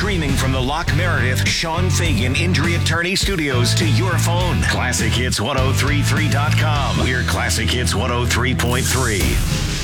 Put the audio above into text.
Streaming from the Locke Meredith Sean Fagan Injury Attorney Studios to your phone. ClassicHits1033.com. We're Classic Hits 103.3.